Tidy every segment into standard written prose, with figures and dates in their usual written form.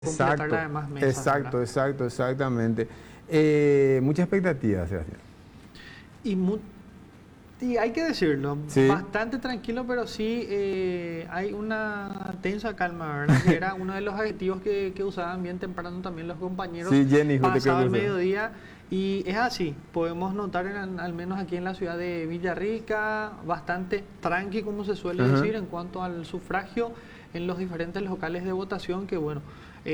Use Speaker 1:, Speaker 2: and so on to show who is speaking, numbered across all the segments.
Speaker 1: completar
Speaker 2: Exacto,
Speaker 1: las demás mesas, ¿verdad?
Speaker 2: exactamente. Mucha expectativa, Sebastián.
Speaker 1: Y, y hay que decirlo,
Speaker 2: Sí.
Speaker 1: bastante tranquilo, pero sí hay una tensa calma, ¿verdad? Que era uno de los adjetivos que usaban bien temprano también los compañeros.
Speaker 2: Sí, Jenny, justo creo
Speaker 1: Pasado
Speaker 2: que
Speaker 1: el
Speaker 2: usé.
Speaker 1: mediodía. Y es así, podemos notar al menos aquí en la ciudad de Villarrica, bastante tranqui, como se suele
Speaker 2: Ajá.
Speaker 1: decir, en cuanto al sufragio en los diferentes locales de votación, que bueno,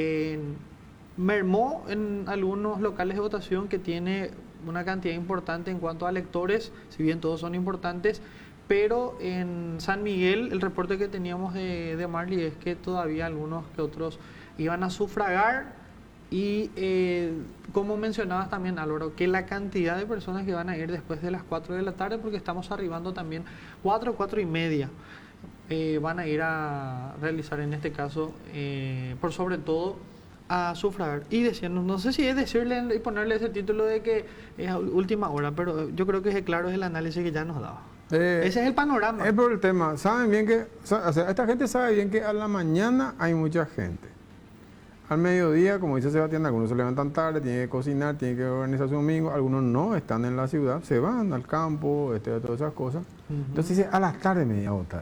Speaker 1: mermó en algunos locales de votación que tiene una cantidad importante en cuanto a electores, si bien todos son importantes, pero en San Miguel el reporte que teníamos de Marley es que todavía algunos que otros iban a sufragar. Y como mencionabas también, Álvaro, que la cantidad de personas que van a ir después de las 4 de la tarde, porque estamos arribando también 4 y media, van a ir a realizar en este caso, por sobre todo, a sufragar. Y decían, no sé si es decirle y ponerle ese título de que es a última hora, pero yo creo que es claro, es el análisis que ya nos daba. Ese es el panorama.
Speaker 2: Es por el tema. Saben bien que, o sea, esta gente sabe bien que a la mañana hay mucha gente. Al mediodía, como dice Sebastián, algunos se levantan tarde, tienen que cocinar, tienen que organizar su domingo, algunos no están en la ciudad, se van al campo, todas esas cosas. Entonces dice, a las tarde me voy a votar.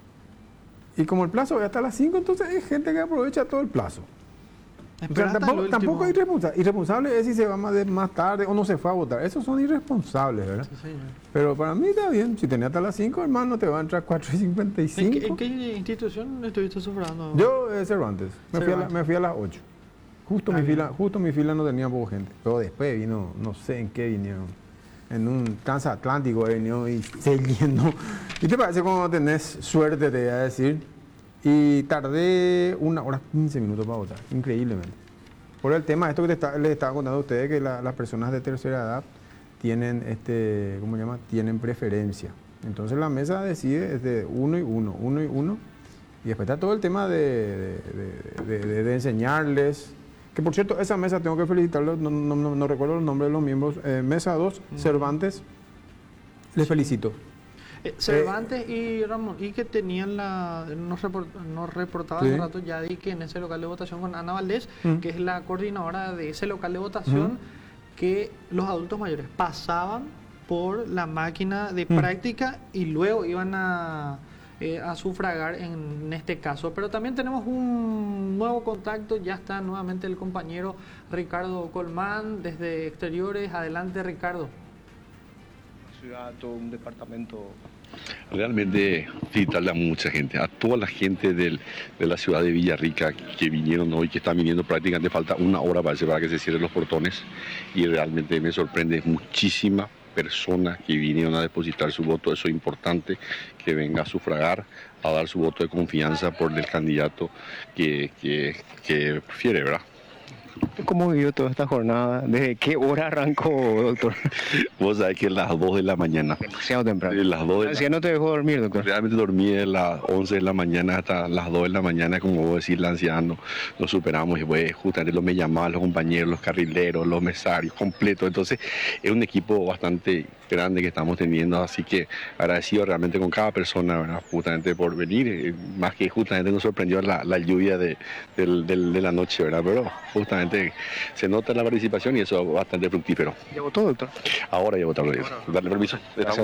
Speaker 2: Y como el plazo es hasta las 5, entonces hay gente que aprovecha todo el plazo. O sea, tampoco es irresponsable es si se va más tarde o no se fue a votar. Esos son irresponsables, ¿verdad?
Speaker 1: Sí, señor.
Speaker 2: Pero para mí está bien. Si tenía hasta las 5, hermano, te va a entrar 4:55.
Speaker 1: ¿En qué institución estuviste sufragando?
Speaker 2: Yo, Cervantes. Me fui a las 8. Justo mi fila no tenía poca gente. Pero después vino, no sé en qué vinieron. En un transatlántico venido y se llenó. ¿Y te parece cuando tenés suerte, te voy a decir? Y tardé 1 hora 15 minutos para votar, increíblemente. Por el tema, esto que les estaba contando a ustedes, que las personas de tercera edad tienen, ¿cómo se llama? Tienen preferencia. Entonces la mesa decide de 1 y 1, 1 y 1. Y después está todo el tema de enseñarles. Que por cierto, esa mesa tengo que felicitarlos, no recuerdo los nombres de los miembros. Mesa 2, Cervantes, les felicito.
Speaker 1: Cervantes y Ramón, y que tenían nos reportaba hace rato ya de que en ese local de votación con Ana Valdés, que es la coordinadora de ese local de votación, que los adultos mayores pasaban por la máquina de práctica y luego iban a sufragar en este caso. Pero también tenemos un nuevo contacto, ya está nuevamente el compañero Ricardo Colmán desde Exteriores. Adelante, Ricardo.
Speaker 3: Ciudad, todo un departamento.
Speaker 4: Realmente felicitarle a mucha gente, a toda la gente de la ciudad de Villarrica que vinieron hoy, que están viniendo prácticamente, falta 1 hora para que se cierren los portones, y realmente me sorprende muchísimas personas que vinieron a depositar su voto. Eso es importante, que venga a sufragar, a dar su voto de confianza por el candidato que prefiere, ¿verdad?
Speaker 3: ¿Cómo vivió toda esta jornada? ¿Desde qué hora arrancó, doctor?
Speaker 4: Vos sabés que las 2 de la mañana.
Speaker 3: Demasiado temprano.
Speaker 4: Las 2 de
Speaker 3: ¿No te dejó dormir, doctor?
Speaker 4: Realmente dormí de las 11 de la mañana hasta las 2 de la mañana, como vos decís, la ansiedad nos superamos, y pues justamente me llamaban los compañeros, los carrileros, los mesarios, completos. Entonces es un equipo bastante grande que estamos teniendo, así que agradecido realmente con cada persona, ¿verdad? Justamente por venir, más que justamente nos sorprendió la lluvia de la noche, ¿verdad? Pero justamente se nota la participación y eso es bastante fructífero.
Speaker 3: ¿Ya votó, doctor?
Speaker 4: Ahora ya votaron. Darle permiso.
Speaker 3: Gracias.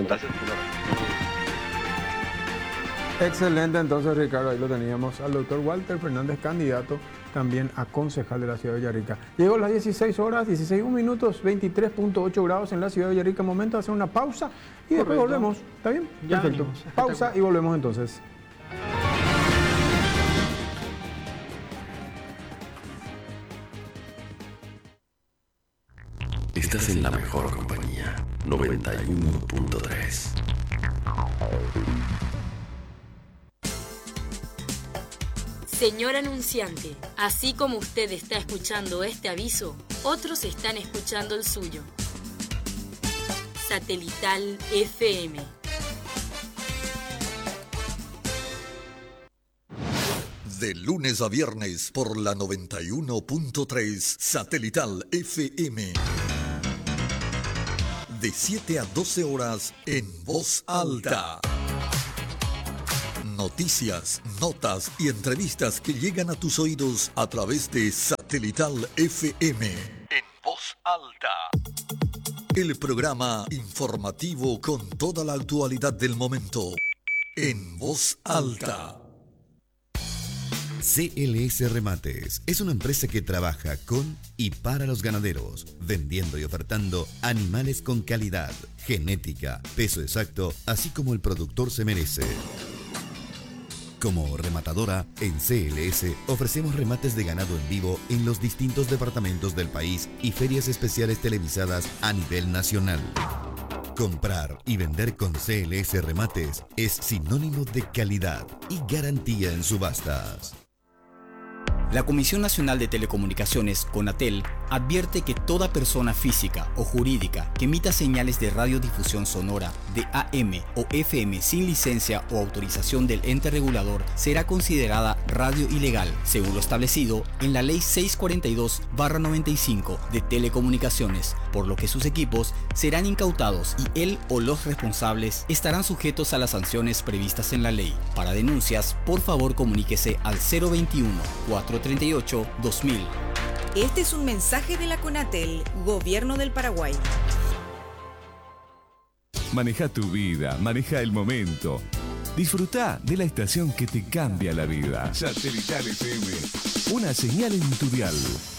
Speaker 2: Excelente, entonces, Ricardo, ahí lo teníamos al doctor Walter Fernández, candidato también a concejal de la ciudad de Villarrica. Llegó las 16 horas, 16 minutos, 23.8 grados en la ciudad de Villarrica. Momento de hacer una pausa y después volvemos. ¿Está bien?
Speaker 1: Ya
Speaker 2: Perfecto.
Speaker 1: venimos.
Speaker 2: Pausa y volvemos entonces.
Speaker 5: Estás en la mejor compañía, 91.3.
Speaker 6: Señor anunciante, así como usted está escuchando este aviso, otros están escuchando el suyo. Satelital FM.
Speaker 7: De lunes a viernes por la 91.3 Satelital FM. De 7 a 12 horas en voz alta. Noticias, notas y entrevistas que llegan a tus oídos a través de Satelital FM. En voz alta. El programa informativo con toda la actualidad del momento. En voz alta.
Speaker 8: CLS Remates es una empresa que trabaja con y para los ganaderos, vendiendo y ofertando animales con calidad, genética, peso exacto, así como el productor se merece. Como rematadora, en CLS ofrecemos remates de ganado en vivo en los distintos departamentos del país y ferias especiales televisadas a nivel nacional. Comprar y vender con CLS Remates es sinónimo de calidad y garantía en subastas.
Speaker 9: La Comisión Nacional de Telecomunicaciones, CONATEL, advierte que toda persona física o jurídica que emita señales de radiodifusión sonora de AM o FM sin licencia o autorización del ente regulador será considerada radio ilegal, según lo establecido en la Ley 642/95 de Telecomunicaciones, por lo que sus equipos serán incautados y él o los responsables estarán sujetos a las sanciones previstas en la ley. Para denuncias, por favor comuníquese al 021-438-2000.
Speaker 10: Este es un mensaje de la CONATEL, Gobierno del Paraguay.
Speaker 11: Maneja tu vida, maneja el momento. Disfruta de la estación que te cambia la vida. Satelital FM, una señal en tu dial.